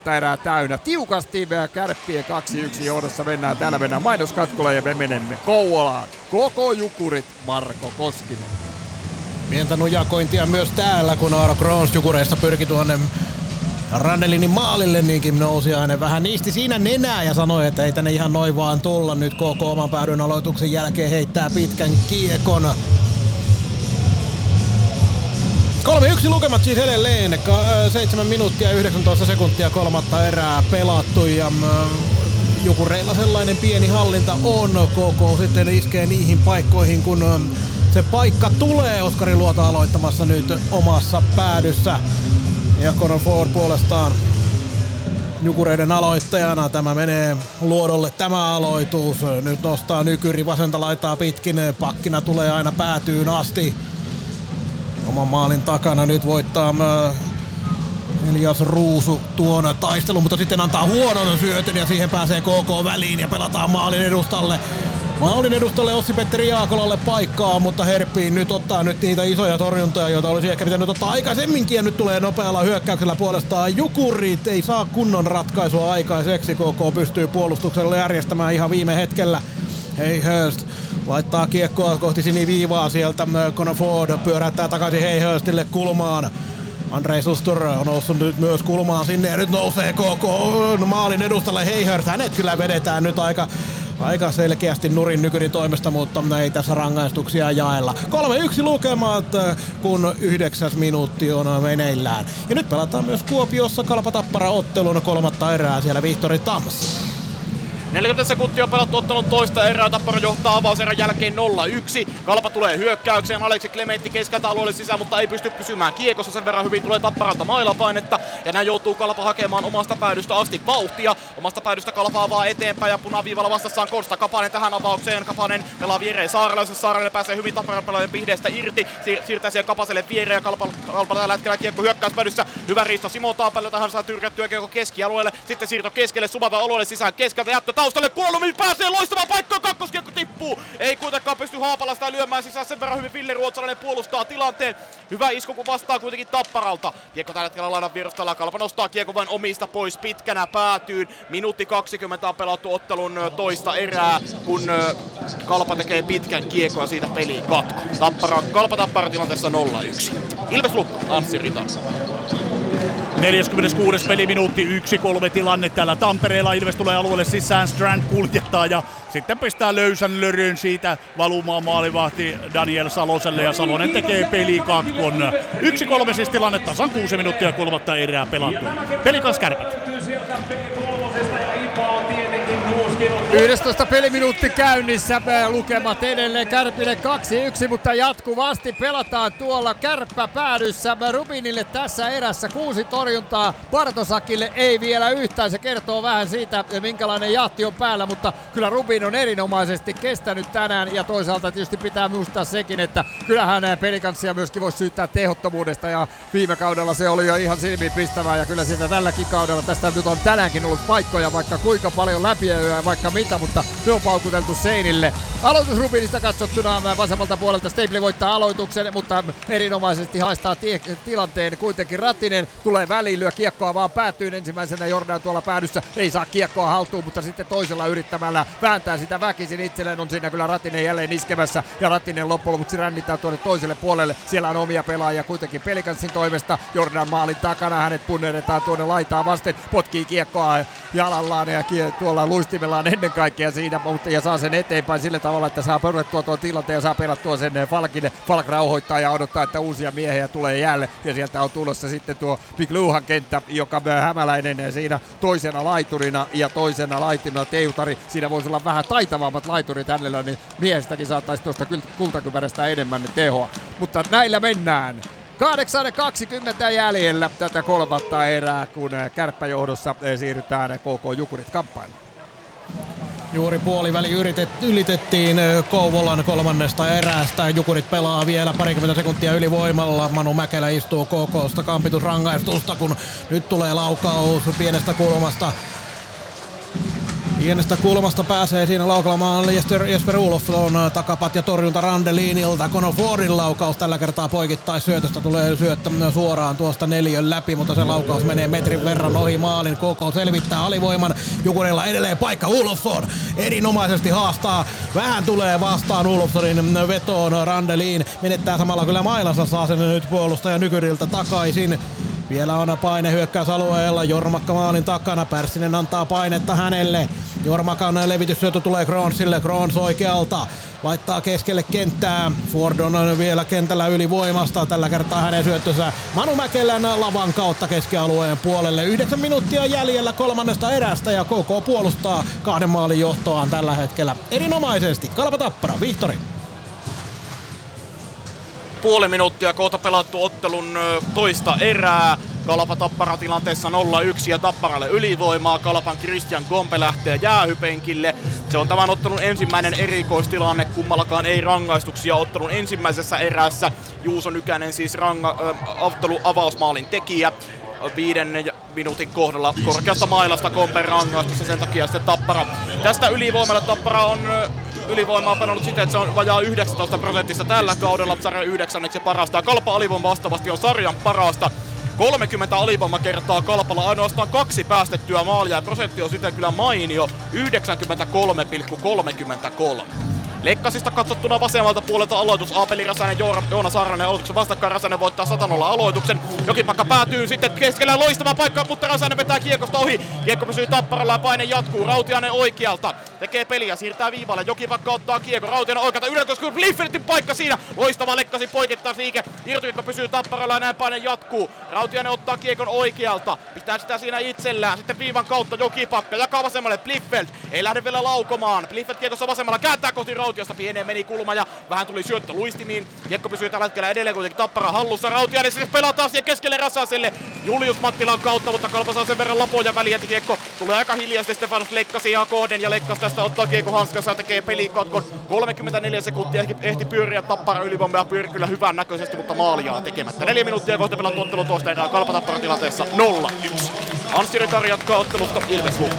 erää täynnä. Tiukasti Kärppien 2-1 johdossa mennään. Täällä mennään mainoskatkolle ja me menemme Kouvolaan. Koko Jukurit, Marko Koskinen. Pientä nujakointia myös täällä, kun Aaro Kroons Jukureista pyrki tuonne Rannelinin maalille, niinkin Nousiainen vähän niisti siinä nenää ja sanoi, että ei tänne ihan noin vaan tulla. Nyt koko oman päädyn aloituksen jälkeen heittää pitkän kiekon. 3-1 lukemat siis edelleen, 7 minuuttia 19 sekuntia kolmatta erää pelattu ja Jukureilla sellainen pieni hallinta on. KK sitten iskee niihin paikkoihin, kun se paikka tulee. Oskari Luota aloittamassa nyt omassa päädyssä. Ja Conor Ford puolestaan Jukureiden aloittajana. Tämä menee Luodolle tämä aloitus. Nyt nostaa Nykyri vasenta laitaa pitkin. Pakkina tulee aina päätyyn asti. Oman maalin takana nyt voittaa Elias Ruusu tuon taistelun, mutta sitten antaa huonon syötön ja siihen pääsee KK väliin ja pelataan maalin edustalle. Maalin edustalle Ossi-Petteri Jaakolalle paikkaa, mutta Herppiin nyt ottaa nyt niitä isoja torjuntoja, joita olisi ehkä pitänyt ottaa aikaisemminkin ja nyt tulee nopealla hyökkäyksellä puolestaan Jukurit. Ei saa kunnon ratkaisua aikaiseksi, KK pystyy puolustuksella järjestämään ihan viime hetkellä. Hayhurst laittaa kiekkoa kohti siniviivaa sieltä. Conor Ford pyöräyttää takaisin Hayhurstille kulmaan. Andrei Sustur on noussut nyt myös kulmaan sinne ja nyt nousee KK maalin edustalle Hayhurst. Hänet kyllä vedetään nyt aika selkeästi nurin Nykyrin toimesta, mutta ei tässä rangaistuksia jaella. 3-1 lukemat, kun 9. minuutti on meneillään. Ja nyt pelataan myös Kuopiossa Kalpa-Tappara ottelun kolmatta erää siellä Vihtori Tams. 40 sekuntia on pelattu ottanut toista erää. Tappara johtaa avauserän jälkeen 0-1. Kalpa tulee hyökkäykseen. Aleksi Klementti keskeltä alueelle sisään, mutta ei pysty pysymään kiekossa. Sen verran hyvin tulee Tapparalta mailapainetta. Ja näin joutuu Kalpa hakemaan omasta päädystä asti vauhtia. Omasta päädystä Kalpa avaa eteenpäin ja punaviivalla vastassaan Konsta Kapanen tähän avaukseen. Kapanen pelaa viereen Saarelle. Saarelle pääsee hyvin Tapparan pelaajan pihdeestä irti. Siirtää siihen Kapaselle viereen ja Kalpa tällä hetkellä kiekko hyökkäyspäädyssä. Hyvä riisto Simo Taapelle. Tähän saa tyrkättyä kiekko keskialueelle. Sitten siirto keskelle Subata alueelle sisään keskeltä jättö taustalle. Kuolumi pääsee loistamaan paikkaan. Kakkoskiekko tippuu. Ei kuitenkaan pysty Haapalasta lyömään sisään. Sen verran hyvin Ville Ruotsalainen puolustaa tilanteen. Hyvä isku kun vastaa kuitenkin Tapparalta. Kiekko tällä hetkellä laidan vierustalla. Kalpa nostaa kiekko vain omista pois pitkänä päätyyn. Minuutti 20 on pelattu ottelun toista erää, kun Kalpa tekee pitkän kiekon ja siitä peliin katko. Kalpa-Tappara tilanteessa 0-1. Ilves Lukko, Anssi Rita. 46. peliminuutti 1-3 tilanne täällä Tampereella. Ilves tulee alueelle sisään, Strand kuljettaa ja sitten pistää löysän löryn siitä valumaan maalivahti Daniel Saloselle ja Salonen tekee pelikatkon. 1-3 siis tilanne, tasan 6 minuuttia kolmatta erää pelattu. Pelikas Kärpät. 11 peliminuutti käynnissä, lukemat edelleen Kärpille 2-1, mutta jatkuvasti pelataan tuolla Kärppä päädyssä Rubinille tässä erässä 6 torjuntaa, Bartosakille ei vielä yhtään, se kertoo vähän siitä minkälainen jahti on päällä, mutta kyllä Rubin on erinomaisesti kestänyt tänään ja toisaalta tietysti pitää muistaa sekin, että kyllähän Pelikanssia myöskin voisi syyttää tehottomuudesta ja viime kaudella se oli jo ihan silmiin pistävää ja kyllä siitä tälläkin kaudella tästä nyt on tänäänkin ollut paikkoja vaikka kuinka paljon läpi ja vaikka mitä, mutta ne on paukuteltu seinille. Aloitus Rubinista katsottuna vasemmalta puolelta Stapeli voittaa aloituksen, mutta erinomaisesti haistaa tilanteen kuitenkin Rattinen. Tulee väliin, lyö kiekkoa vaan päätyyn ensimmäisenä Jordan tuolla päädyssä. Ei saa kiekkoa haltuun, mutta sitten toisella yrittämällä vääntää sitä väkisin itselleen. On siinä kyllä Rattinen jälleen iskemässä ja Rattinen loppujen lopuksi rännitään tuonne toiselle puolelle. Siellä on omia pelaajia kuitenkin Pelikanssin toimesta. Jordan maalin takana, hänet punneretaan tuonne laitaa vasten. Potkii kiekkoa jalallaan ja tuolla luistimellaan ennen kaikkea siinä, mutta ja saa sen eteenpäin sillä tavalla, että saa pörrettua tuon tilanteen ja saa pelattua sen Falkille. Falk rauhoittaa ja odottaa, että uusia miehiä tulee jäälle ja sieltä on tulossa sitten tuo Big Luhan kenttä, joka Hämäläinen siinä toisena laiturina ja toisena laiturina Teutari. Siinä voisi olla vähän taitavammat laiturit hänellä, niin miehestäkin saattaisi tuosta kultakypärästä enemmän tehoa. Mutta näillä mennään. 8.20 jäljellä tätä kolmatta erää, kun Kärppäjohdossa siirrytään KK Jukurit kamppailuun. Juuri puoliväli ylitettiin Kouvolan kolmannesta erästä. Jukurit pelaa vielä parikymmentä sekuntia ylivoimalla. Manu Mäkelä istuu KK:sta kampitusrangaistusta, kun nyt tulee laukaus pienestä kulmasta. Pienestä kulmasta pääsee siinä laukaamaan Jesper Olofsson, takapat ja torjunta Randelinilta. Conor Fordin laukaus tällä kertaa poikittaisyötöstä tulee syöttö suoraan tuosta 4 läpi, mutta se laukaus menee metrin verran ohi maalin. KK selvittää alivoiman, Jukurilla edelleen paikka, Olofsson erinomaisesti haastaa. Vähän tulee vastaan Olofssonin vetoon, Randelin menettää samalla kyllä mailansa, saa sen nyt puolustaja Nykyriltä takaisin. Vielä on paine hyökkäysalueella, Jormakka maalin takana, Pärssinen antaa painetta hänelle. Jormakan levityssyötö tulee Kronsille, Krons oikealta, laittaa keskelle kenttää. Ford on vielä kentällä ylivoimasta, tällä kertaa hänen syöttönsä Manu Mäkelän lavan kautta keskialueen puolelle. 9 minuuttia jäljellä kolmannesta erästä ja KK puolustaa 2 maalin johtoaan tällä hetkellä erinomaisesti. Kalpa Tappara, Vihtori. Puoli minuuttia kohta pelattu ottelun toista erää. Kalpa Tappara tilanteessa 0-1 ja Tapparalle ylivoimaa. Kalpan Christian Gompe lähtee jäähypenkille. Se on tämän ottelun ensimmäinen erikoistilanne. Kummallakaan ei rangaistuksia ottelun ensimmäisessä erässä. Juuso Nykänen siis ottelun avausmaalin tekijä. 5 minuutin kohdalla korkeasta mailasta Gompen rangaistus ja sen takia sitten Tappara. Tästä ylivoimalla Tappara on ylivoimaa pelannut siten, että se on vajaa 19% tällä kaudella, sarjan 9. parasta. Kalpa alivoima vastaavasti on sarjan parasta. 30 alivoimakertaa Kalpalla, ainoastaan 2 päästettyä maalia ja prosentti on siten kyllä mainio, 93,33. Lekkasista katsottuna vasemmalta puolelta aloitus. Aapeli Räsänen, Joona Saaranen aloituksen vastakkain. Räsänen voittaa 100 aloituksen. Jokipakka päätyy sitten keskellä loistava paikka, mutta Räsänen vetää kiekosta ohi. Kiekko pysyy Tapparalla ja paine jatkuu. Rautiainen oikealta tekee peliä, siirtää viivalle. Jokipakka ottaa kiekko. Rautiainen oikealta ylöskoskun. Bliffeltin paikka siinä. Loistava Lekkasi poikittaa liike. Irtuvikko pysyy Tapparalla ja näin paine jatkuu. Rautiainen ottaa kiekon oikealta. Pitää sitä siinä itsellään. Sitten viivan kautta Jokipakka jakaa vasemmalle. Bliffelt ei lähde vielä laukomaan. Bliffelt kiekossa vasemmalla kääntää kohti Rautiasta, pieneen meni kulma ja vähän tuli syöttö luistimiin. Kiekko pysyy tällä hetkellä edelleen kuitenkin Tappara hallussa. Rautiainen siis pelataan siihen keskelle Räsäselle Julius Mattilan kautta, mutta Kalpa saa sen verran lapoja väliä, että kiekko tulee aika hiljaisesti Stefanos Lekkasia kohden ja Lekkas tästä ottaa kiekko hanskassa ja tekee pelikatkon. 34 sekuntia ehti pyöriä Tappara ylivoima ja pyöri kyllä hyvän näköisesti, mutta maalia tekemättä. 4 minuuttia kohta pelattu ottelu toista enää Kalpa Tappara tilanteessa 0-1. Anssi Rikari jatkaa ottelusta Ilves Luukka,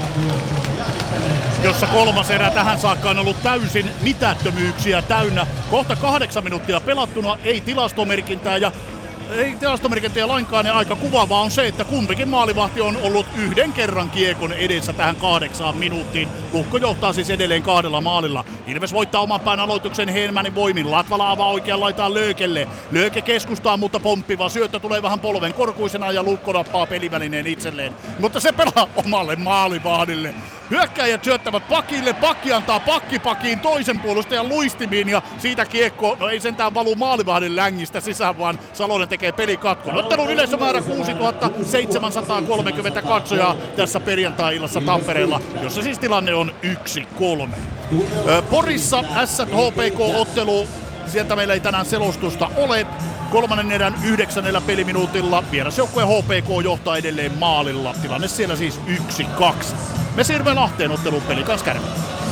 jossa kolmas erä tähän saakka on ollut täysin mitättömyyksiä täynnä. Kohta 8 minuuttia pelattuna, ei tilastomerkintää lainkaan, ja aika kuvaavaa on se, että kumpikin maalivahti on ollut 1 kerran kiekon edessä tähän 8 minuuttiin. Lukko johtaa siis edelleen 2 maalilla. Ilves voittaa oman pään aloituksen Henmanin voimin. Latvala avaa oikean laitaan Löökelle. Lööke keskustaa, mutta pomppiva syöttö tulee vähän polven korkuisena ja Lukko nappaa pelivälineen itselleen. Mutta se pelaa omalle maalivahdille. Hyökkäjät syöttävät pakille, pakki antaa pakkipakiin toisen puolustajan luistimiin ja siitä kiekko, no ei sentään valu maalivahdin längistä sisään, vaan Salonen tekee pelikatkon. Ottelun yleisömäärä 6730 katsojaa tässä perjantai-illassa Tampereella, jossa siis tilanne on 1-3. Porissa SHPK-ottelu, sieltä meillä ei tänään selostusta ole. Kolmannen erän 9. peliminuutilla vierasjoukkue HPK johtaa edelleen maalilla. Tilanne siellä siis 1-2. Me siirrymme Lahteen otteluun Pelikans Kärpät.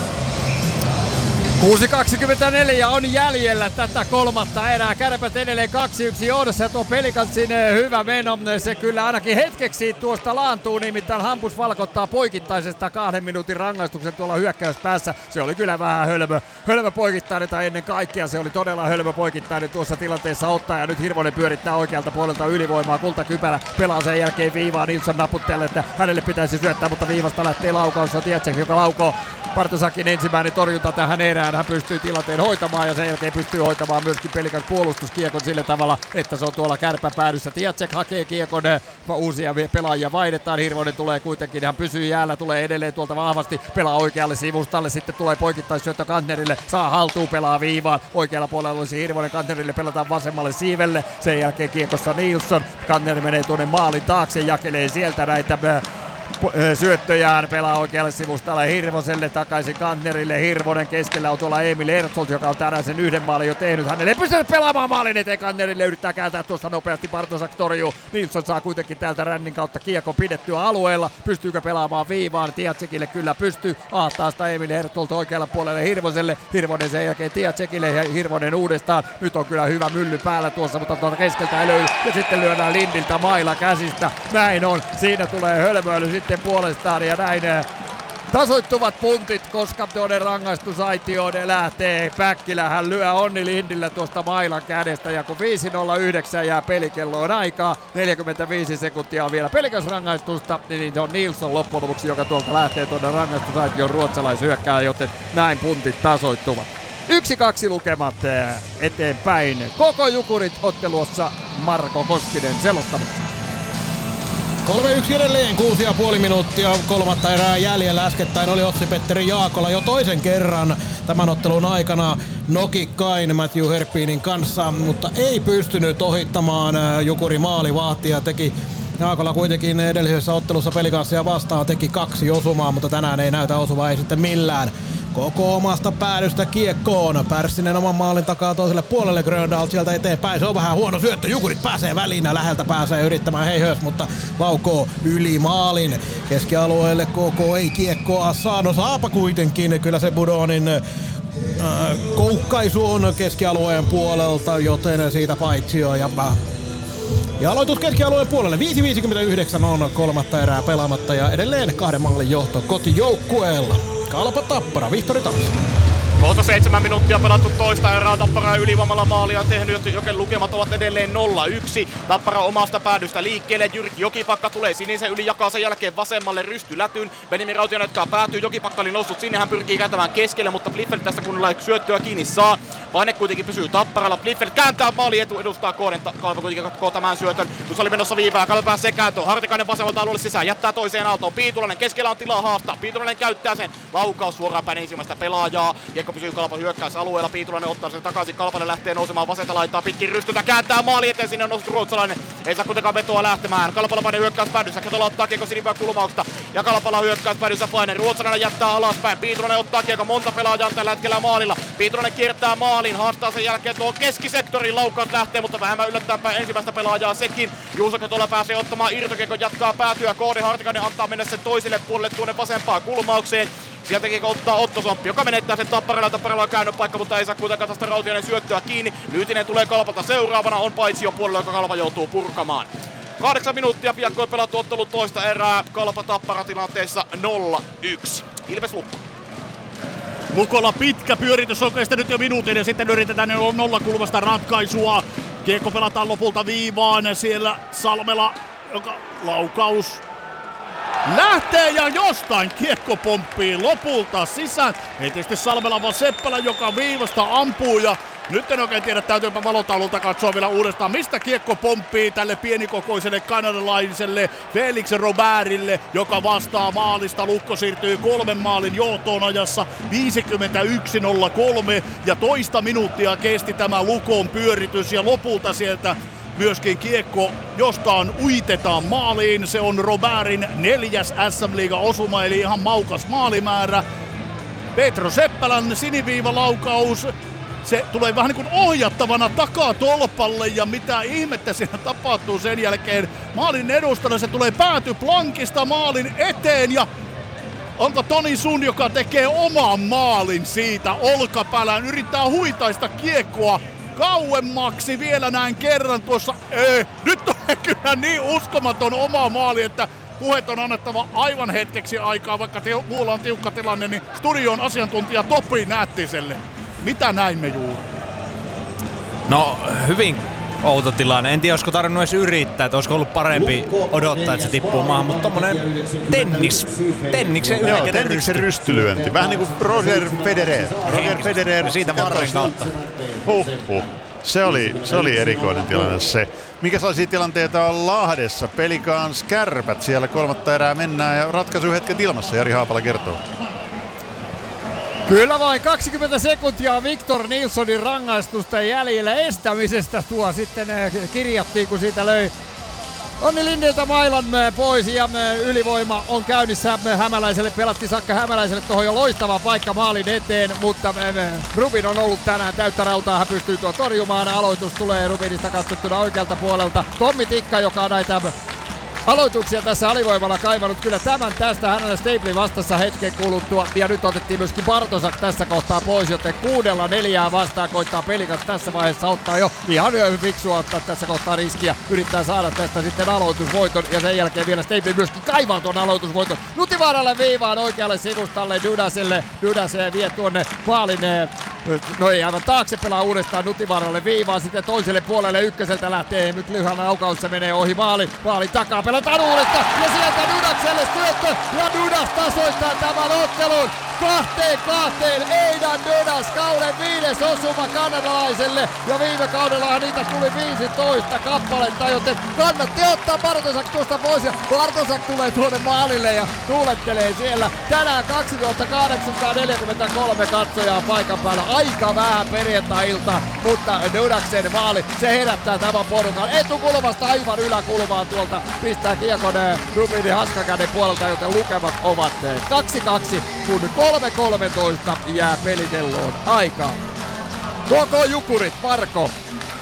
6.24 on jäljellä tätä kolmatta erää. Kärpät edelleen 2-1 johdossa ja tuo Pelikansin hyvä meno, se kyllä ainakin hetkeksi tuosta laantuu, nimittäin Hampus valkottaa poikittaisesta 2 minuutin rangaistuksen tuolla hyökkäyspäässä. Se oli kyllä vähän hölmö poikittainen, tai ennen kaikkea se oli todella hölmö poikittainen tuossa tilanteessa ottaa, ja nyt Hirvonen pyörittää oikealta puolelta ylivoimaa. Kultakypärä pelaa sen jälkeen viivaa Nilsson naputteelle, että hänelle pitäisi syöttää, mutta viivasta lähtee laukaus. On Tietsek, joka laukoo. Partosakin ensimmäinen torjunta tähän erään. Hän pystyy tilanteen hoitamaan ja sen jälkeen pystyy hoitamaan myöskin Pelikans puolustuskiekon sillä tavalla, että se on tuolla kärpäpäädyssä. Tietsek hakee kiekon, uusia pelaajia vaihdetaan. Hirvonen tulee kuitenkin, hän pysyy jäällä, tulee edelleen tuolta vahvasti, pelaa oikealle sivustalle, sitten tulee poikittaisyöttö Kantnerille, saa haltuun, pelaa viivaan. Oikealla puolella olisi Hirvonen, Kantnerille pelataan vasemmalle siivelle, sen jälkeen kiekossa Nilsson. Kantner menee tuonne maalin taakse, jakelee sieltä näitä syöttöjään, pelaa oikealle sivustalle Hirvoselle, takaisin Kantnerille. Hirvonen keskellä on tuolla Emil Ertzold, joka on tänään sen 1 maalin jo tehnyt. Hänelle ei pystynyt pelaamaan maalin eteen. Kantnerille yrittää kääntää tuosta nopeasti, Bartosak torjuu. Nilsson saa kuitenkin täältä rännin kautta kiekon pidettyä alueella. Pystyykö pelaamaan viivaan? Tiatsekille kyllä pystyy. Ahtaa sitä Emil Ertzold oikealla puolelle Hirvoselle. Hirvonen sen jälkeen Tiatsekille ja Hirvonen uudestaan. Nyt on kyllä hyvä mylly päällä tuossa, mutta tuolta keskeltä ei löydy. Ja sitten lyödään Lindiltä maila käsistä. Näin on. Siinä tulee hölmöily sitten puolestaan ja näin tasoittuvat puntit, koska tuonne rangaistusaitioon lähtee. Päkkilähän lyö Onni Lindillä tuosta mailan kädestä ja kun 5:09 jää pelikelloon aikaa, 45 sekuntia on vielä pelikäsrangaistusta, niin on Nilsson loppujen lopuksi, joka tuolta lähtee tuonne rangaistusaition ruotsalaishyökkääjä, joten näin puntit tasoittuvat. 1-2 lukemat eteenpäin. Koko Jukurit ottelussa Marko Koskinen selostamassa. 3-1 edelleen, 6,5 minuuttia kolmatta erää jäljellä. Äskettäin oli Otsi-Petteri Jaakola jo toisen kerran tämän ottelun aikana nokikkain Matthew Herpinin kanssa, mutta ei pystynyt ohittamaan Jukuri maalivahtia. Teki Jaakola kuitenkin edellisessä ottelussa Pelikanssia vastaan teki 2 osumaa, mutta tänään ei näytä osuvaa ei sitten millään. Koko omasta päädystä kiekkoon. Pärssinen oman maalin takaa toiselle puolelle, Gröndal sieltä eteenpäin. Se on vähän huono syöttö. Jukurit pääsee väliin ja läheltä pääsee yrittämään heihös, mutta laukoo yli maalin. Keskialueelle KK ei kiekkoa saa. No saapa kuitenkin. Kyllä se Budonin koukkaisu on keskialueen puolelta, joten siitä paitsio ja aloitus keskialueen puolelle. 5:59 on kolmatta erää pelaamatta ja edelleen 2 maalin johto kotijoukkueella. Kalpa Tappara, Vihtori Tappara. Kohta 7 minuuttia pelattu toista erää. Tappara ylivoimalla maalia tehnyt, joten lukemat ovat edelleen 0-1. Tappara omasta päädystä liikkeelle. Jyrki Jokipakka tulee sinisen yli, jakaa sen jälkeen vasemmalle rystylätyn. Benjamin Rautio näyttää päätyy. Jokipakka oli noussut sinne, hän pyrkii kääntämään keskelle, mutta Bliffeld tästä kunnolla syöttöä kiinni saa. Paine kuitenkin pysyy Tapparalla. Bliffeld kääntää maali etu, edustaa Kooden. Kalpa kuitenkin katkoo tämän syötön. Tuossa oli menossa viivää. Kalpa pääsee kääntöön. Hartikainen vasemmalta alueelle sisään. Jättää toiseen aaltoon. Piitulainen keskellä on tilaa haastaa. Piitulainen käyttää sen. Laukaus suoraan päin ensimmäistä pelaajaa. Kiekko pysyy Kalpan hyökkäysalueella. Piitulainen ottaa sen takaisin. Kalpanen lähtee nousemaan vasenta laitaa pitkin rystyltä. Kääntää maali eteen. Sinne on noussut ruotsalainen. Ei saa kuitenkaan vetoa lähtemään. Kalpala paine hyökkäyspäädyssä. Ketola ottaa kiekko sinipää kulmauksesta. Ja Kalpala hyökkäyspäädyssä paine. Ruotsalainen jättää alaspäin. Piitulainen ottaa kiekko. Monta pelaajaa tällä hetkellä maalilla. Piitulainen kiertää maalin. Haastaa sen jälkeen tuo keskisektorin. Laukaus lähtee, mutta vähemmän yllättäenpäin ensimmäistä pelaajaa sekin. Juuso Ketola pääsee ottamaan irtokiekko. Jatkaa päätyä. Koodi Hartikainen antaa mennä sen toiselle puolelle tuonne vasempaan kulmaukseen. Sieltä kiekko ottaa Otto Somppi, joka menettää sen Tapparalla. Tapparalla on käynyt paikka, mutta ei saa kuitenkaan tästä Rautiainen syöttöä kiinni. Lyytinen tulee Kalpalta seuraavana, on paitsio puolella, joka Kalpa joutuu purkamaan. 8 minuuttia piakkoin pelattu ottelu toista erää. Kalpa Tappara tilanteessa 0-1. Ilves Lukko. Lukolla pitkä pyöritys on kestänyt jo minuutin ja sitten yritetään 0-kulmasta ratkaisua. Kiekko pelataan lopulta viivaan. Siellä Salmela, joka laukaus lähtee ja jostain kiekko pomppii lopulta sisään. Ei tietysti Salmela, vaan Seppälä, joka viivasta ampuu ja nyt en oikein tiedä, täytyypä valotaululta katsoa vielä uudestaan, mistä kiekko pomppii tälle pienikokoiselle kanadalaiselle Felix Robertille, joka vastaa maalista. Lukko siirtyy 3 maalin johtoon ajassa 51:03 ja toista minuuttia kesti tämä Lukon pyöritys ja lopulta sieltä myöskin kiekko jostain uitetaan maaliin. Se on Robertin 4. SM-liigan osuma, eli ihan maukas maalimäärä. Petro Seppälän siniviivalaukaus. Se tulee vähän niin kuin ohjattavana takaa tolpalle ja mitä ihmettä siinä tapahtuu sen jälkeen. Maalin edustalla se tulee päätyplankista maalin eteen ja onko Toni Sun, joka tekee oman maalin siitä olkapäällään, yrittää huitaista kiekkoa kauemmaksi vielä näin kerran tuossa. Nyt on kyllä niin uskomaton oma maali, että puheet on annettava aivan hetkeksi aikaa, vaikka muulla on tiukka tilanne, niin studion asiantuntija Topi Nättiselle. Mitä näimme juuri? No hyvin outo tilanne. En tiedä, olisiko tarvinnut edes yrittää, että olisiko ollut parempi odottaa, että se tippuu maahan, mutta tommonen tenniksen rystylyönti. Vähän niin kuin Roger Federer. Siitä varren kautta. Se oli erikoinen tilanne se. Mikälaisia tilanteita on Lahdessa? Pelikans Kärpät siellä kolmatta erää mennään ja ratkaisuhetket ilmassa. Jari Haapala kertoo. Kyllä vain 20 sekuntia Victor Nilssonin rangaistusta jäljellä estämisestä tuo sitten kirjattiin, kun siitä löi Onni Lindiltä mailan pois ja ylivoima on käynnissä Hämäläiselle. Pelattiin Sakka Hämäläiselle tuohon jo loistava paikka maalin eteen, mutta Rubin on ollut tänään täyttä rautaa. Hän pystyy tuon torjumaan. Aloitus tulee Rubinista katsottuna oikealta puolelta. Tommi Tikka, joka näitä aloituksia tässä alivoimalla kaivannut kyllä tämän tästä hänellä Staplein vastassa hetken kuluttua. Ja nyt otettiin myöskin Bartosak tässä kohtaa pois, joten 6-4 vastaan koittaa Pelikans tässä vaiheessa ottaa jo ihan fiksua ottaa tässä kohtaa riskiä. Yrittää saada tästä sitten aloitusvoiton ja sen jälkeen vielä Staple myöskin kaivaa tuon aloitusvoiton. Nutivaaralle viivaan oikealle sivustalle Dudaselle. Dudas vie tuonne maalin, no ei aivan taakse, pelaa uudestaan Nutivaaralle viivaan, sitten toiselle puolelle ykköseltä lähtee nyt lyhän aukaus, se menee ohi maalin takaa, pelataan uudestaan ja sieltä Dudakselle syöttö ja Dudas tasoittaa tämän ottelun 2-2. Aidan Dudas kauden 5. osuma kanadalaiselle ja viime kaudellahan niitä tuli 15 kappaletta, joten kannatti ottaa Bartosak tuosta pois ja Bartosak tulee tuonne maalille ja tuulettelee siellä. Tänään 2843 katsojaa paikan päällä, aika vähän perjantai-ilta, mutta Dudaksen maali, se herättää tämän porukan etukulmasta aivan yläkulmaan tuolta, pistää kiekon Rubinin Haskakäden puolelta, joten lukemat ovat 2-2, kun 3-13 jää pelikelloon aikaa. Koko Jukurit, Marko.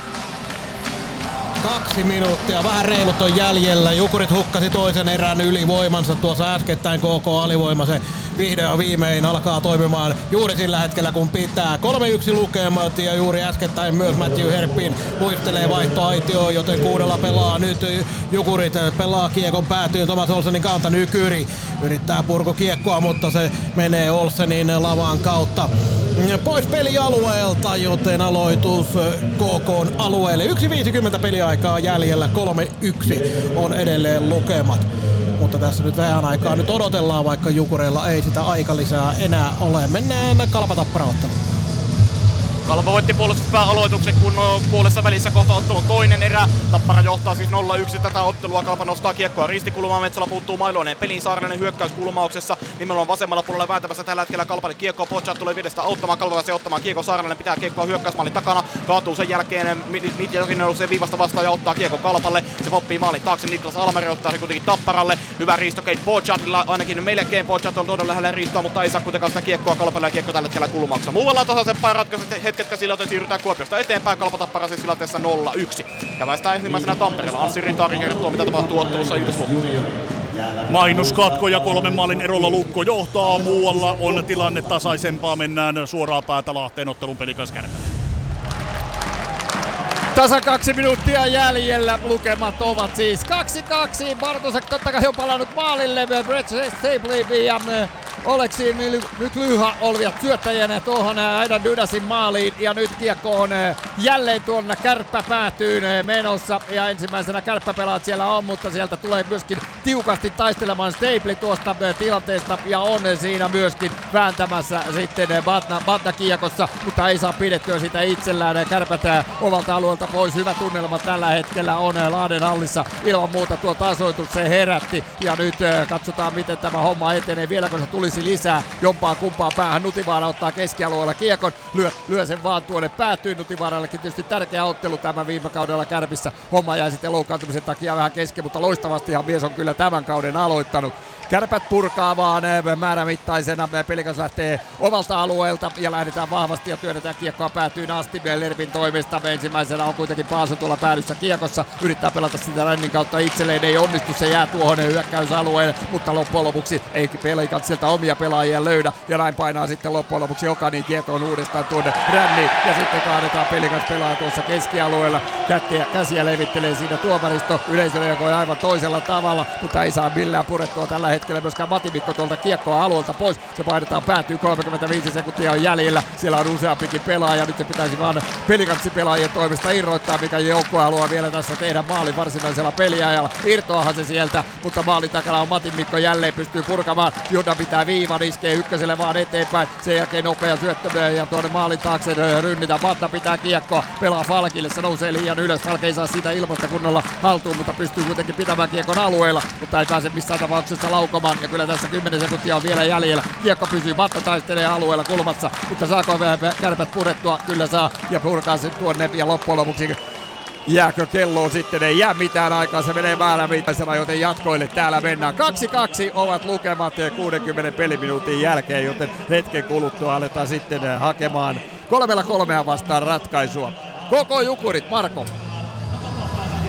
2 minuuttia, vähän reilut on jäljellä. Jukurit hukkasi toisen erän ylivoimansa tuossa äskettäin. KK alivoima, se vihdoin viimein alkaa toimimaan juuri sillä hetkellä kun pitää. 3-1 lukemat ja juuri äskettäin myös Matthew Herpin muistelee vaihtoaitioon, joten 6 pelaa nyt. Jukurit pelaa kiekon päätyyn Thomas Olsenin kautta. Nykyri yrittää purkukiekkoa, mutta se menee Olsenin lavan kautta pois pelialueelta, joten aloitus KK:n alueelle. 1.50 peliaikaa jäljellä, 3-1 on edelleen lukemat. Mutta tässä nyt vähän aikaa nyt odotellaan, vaikka Jukureilla ei sitä aikalisää enää ole. Mennään Kalpa-Tappara-otteluun. Kalpa voitti puolustuspään aloituksen, kun on puolessa välissä kohta ottelun toinen erä. Tappara johtaa siis 0-1 tätä ottelua. Kalpa nostaa kiekkoa ristikulmaan. Metsola puuttuu Mailonen. Pelin Saarinen hyökkäyskulmauksessa. Nimenomaan vasemmalla puolella vääntämässä tällä hetkellä Kalpalle kiekkoa. Pochat tulee viidestä auttamaan. Kalpa pääsee ottamaan kiekko. Saarinen pitää kiekkoa hyökkäysmaalin takana. Kaatuu sen jälkeen. Mitjakin nousee viivasta vastaan ja ottaa kiekko Kalpalle. Se poppii maalin taakse. Niklas Almeri ottaa se kuitenkin Tapparalle. Hyvä riisto Kate Pochatilla. Ainakin melkein Pochat on todella lähellä riistoa, mutta ei saa kuitenkaan sitä kiekkoa Kalpalle ja kiekko tällä hetkellä kulmauksessa. Muualla tasaisempaa ratkaisut hetket käsillä, joten siirrytään Kuopiosta eteenpäin. Kalpa Tappara siis tilanteessa 0-1. Ja väistää ensimmäisenä Tampereella. Anssi Ritari kertoo, mitä tapahtuu ottelussa Ilves-Lukko. Mainoskatko ja 3 maalin erolla Lukko johtaa. Muualla on tilanne tasaisempaa. Mennään suoraan päätä Lahteen ottelun Pelikans Kärpät. Tasa 2 minuuttia jäljellä, lukemat ovat siis 2-2. Bartosak totta kai on palannut maalille, Brett Staple ja Oleksiin nyt Lyha olivat syöttäjänä tuohon Aidan Dudasin maaliin ja nyt kiekko on jälleen tuonne kärppäpäätyyn menossa ja ensimmäisenä kärppäpelaat siellä on, mutta sieltä tulee myöskin tiukasti taistelemaan Staple tuosta tilanteesta ja on siinä myöskin vääntämässä sitten Batna kiekossa, mutta ei saa pidettyä sitä itsellään. Kärpät ovalta alueelta pois, hyvä tunnelma tällä hetkellä on Lahden hallissa, ilman muuta tuo tasoitus se herätti ja nyt katsotaan miten tämä homma etenee, vieläkö se tulisi lisää jompaa kumpaa päähän. Nutivaara ottaa keskialueella kiekon, lyö sen vaan tuonne päätyyn. Nutivaarallekin tietysti tärkeä ottelu tämän viime kaudella Kärpissä. Homma jäi sitten loukkaantumisen takia vähän kesken, mutta loistavastihan mies on kyllä tämän kauden aloittanut. Kärpät purkaa vaan määrämittaisena. Pelikans lähtee omalta alueelta ja lähdetään vahvasti ja työnnetään kiekkoa päätyyn asti Lervin toimesta. Ensimmäisenä on kuitenkin Paaso tuolla päädyssä kiekossa. Yrittää pelata sitä rännin kautta itselleen. Ei onnistu, se jää tuohon hyökkäysalueelle, mutta loppujen lopuksi ei Pelikans sieltä omia pelaajia löydä. Ja näin painaa sitten loppujen lopuksi Jokanin kiekkoon uudestaan tuonne ränniin. Ja sitten kaadetaan Pelikans pelaa tuossa keskialueella. Käsiä levittelee siinä tuomaristo. Yleisö reagoi aivan toisella tavalla, mutta ei saa millään purettua tällä hetkellä myöskään Mati Mikko tuolta kiekkoa alueelta pois. Se painetaan päätyy, 35 sekuntia on jäljellä. Siellä on useampikin pelaaja. Nyt se pitäisi vaan Pelikanssi-pelaajien toimesta irroittaa, mikä joukko haluaa vielä tässä tehdä maalin varsinaisella peliajalla. Irtoahan se sieltä, mutta maalin takana on Mati Mikko jälleen pystyy purkamaan. Jodan pitää viivan, iskee ykköselle vaan eteenpäin. Sen jälkeen nopea syöttö ja tuonne maalin taakse rynnitään. Vatta pitää kiekkoa, pelaa Falkille, se nousee liian ylös. Falk ei saa sitä ilmasta kunnolla haltuun, mutta pystyy kuitenkin pitämään kiekon alueella, mutta ei pääse missään tapauksessa laukomaan. Ja kyllä tässä 10 sekuntia on vielä jäljellä. Kiekko pysyy, Vatta taistelee alueella kulmassa, mutta saako Kärpät purettua? Kyllä saa ja purkaa sen tuonne ja loppujen lopuksi jääkö kelloon sitten? Ei jää mitään aikaa, se menee määrämittaisena, joten jatkoille täällä mennään. 2-2 ovat lukemat 60 peliminuutin jälkeen, joten hetken kuluttua aletaan sitten hakemaan 3-3 vastaan ratkaisua. Koko Jukurit, Marko.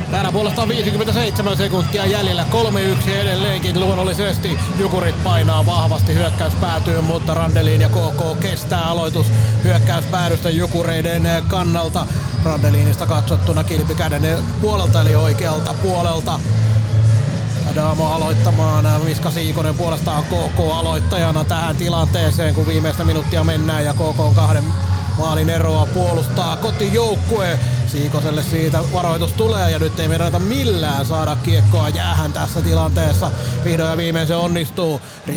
Täällä puolestaan 57 sekuntia jäljellä, 3-1 edelleenkin luonnollisesti. Jukurit painaa vahvasti, hyökkäys päätyy, mutta Randelin ja KK kestää aloitus hyökkäyspäädystä Jukureiden kannalta. Randelinista katsottuna kilpikäden puolelta eli oikealta puolelta. Adamo aloittamaan, Miska Siikonen puolestaan KK aloittajana tähän tilanteeseen, kun viimeistä minuuttia mennään ja KK on 2 maalin eroa puolustaa kotijoukkue. Siikoselle siitä varoitus tulee ja nyt ei meidän millään saada kiekkoa jäähän tässä tilanteessa. Vihdoin ja viimein se onnistuu.